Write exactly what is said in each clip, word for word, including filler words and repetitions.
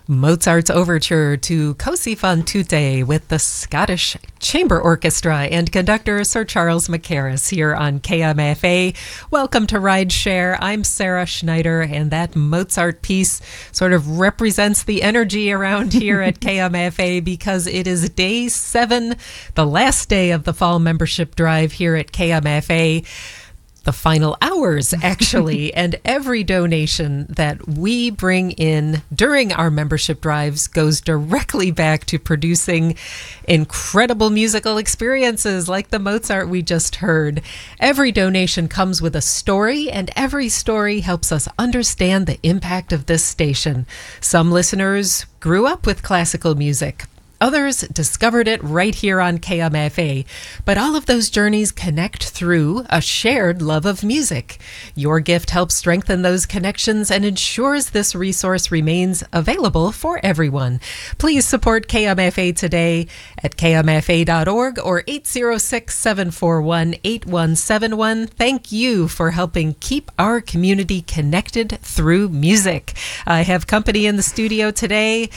Mozart's overture to Così fan tutte with the Scottish Chamber Orchestra and conductor Sir Charles Mackerras here on K M F A. Welcome to Ride Share. I'm Sarah Schneider, and that Mozart piece sort of represents the energy around here at K M F A because it is day seven, the last day of the fall membership drive here at K M F A. The final hours, actually, and every donation that we bring in during our membership drives goes directly back to producing incredible musical experiences like the Mozart we just heard. Every donation comes with a story, and every story helps us understand the impact of this station. Some listeners grew up with classical music. Others discovered it right here on K M F A, but all of those journeys connect through a shared love of music. Your gift helps strengthen those connections and ensures this resource remains available for everyone. Please support K M F A today at K M F A dot org or eight zero six, seven four one, eight one seven one. Thank you for helping keep our community connected through music. I have company in the studio today.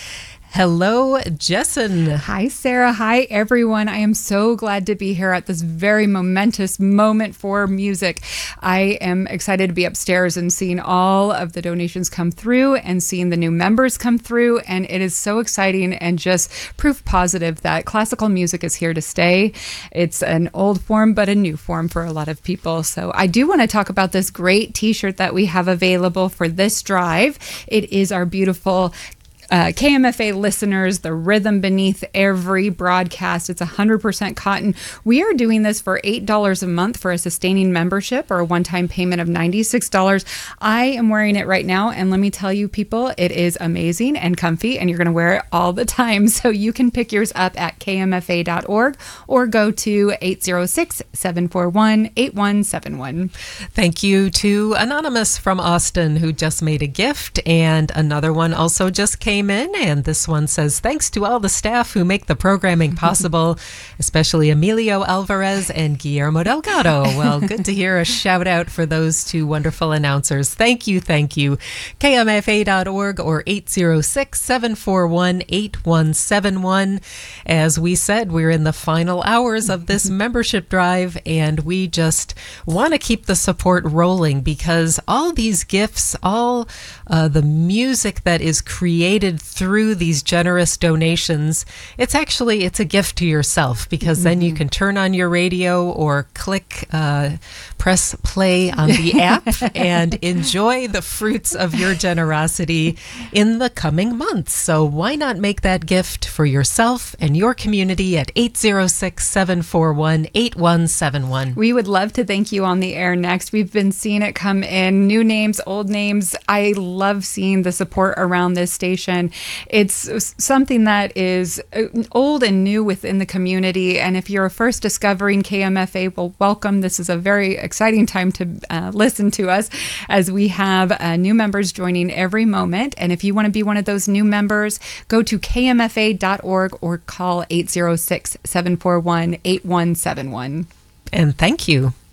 Hello, Jessen. Hi, Sarah. Hi, everyone. I am so glad to be here at this very momentous moment for music. I am excited to be upstairs and seeing all of the donations come through and seeing the new members come through. And it is so exciting and just proof positive that classical music is here to stay. It's an old form, but a new form for a lot of people. So I do want to talk about this great t-shirt that we have available for this drive. It is our beautiful Uh, K M F A listeners, the rhythm beneath every broadcast. It's one hundred percent cotton. We are doing this for eight dollars a month for a sustaining membership or a one-time payment of ninety-six dollars. I am wearing it right now, and let me tell you, people, it is amazing and comfy, and you're going to wear it all the time. So you can pick yours up at K M F A dot org or go to eight zero six, seven four one, eight one seven one. Thank you to Anonymous from Austin who just made a gift, and another one also just came in, and this one says, thanks to all the staff who make the programming possible, especially Emilio Alvarez and Guillermo Delgado. Well, good to hear a shout out for those two wonderful announcers. Thank you, thank you. K M F A dot org or eight zero six, seven four one, eight one seven one. As we said, we're in the final hours of this membership drive, and we just want to keep the support rolling because all these gifts, all uh, the music that is created through these generous donations, it's actually it's a gift to yourself because then you can turn on your radio or click uh, press play on the app and enjoy the fruits of your generosity in the coming months. So why not make that gift for yourself and your community at eight zero six, seven four one, eight one seven one. We would love to thank you on the air next. We've been seeing it come in, new names, old names. I love seeing the support around this station. It's something that is old and new within the community. And if you're first discovering K M F A, well, welcome. This is a very exciting time to uh, listen to us as we have uh, new members joining every moment. And if you want to be one of those new members, go to K M F A dot org or call eight zero six, seven four one, eight one seven one. And thank you.